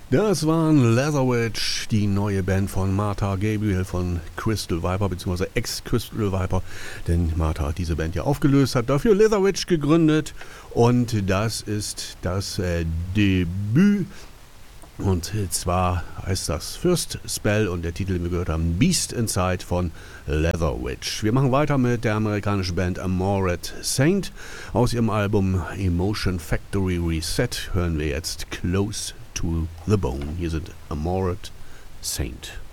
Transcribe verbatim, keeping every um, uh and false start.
Das waren Leatherwitch, die neue Band von Martha Gabriel von Crystal Viper, beziehungsweise Ex-Crystal Viper, denn Martha hat diese Band ja aufgelöst, hat dafür Leatherwitch gegründet und das ist das äh, Debüt. Und zwar heißt das First Spell und der Titel, den wir gehört haben, Beast Inside von Leatherwitch. Wir machen weiter mit der amerikanischen Band Amoret Saint. Aus ihrem Album Emotion Factory Reset hören wir jetzt Close to the Bone. Hier sind Amoret Saint.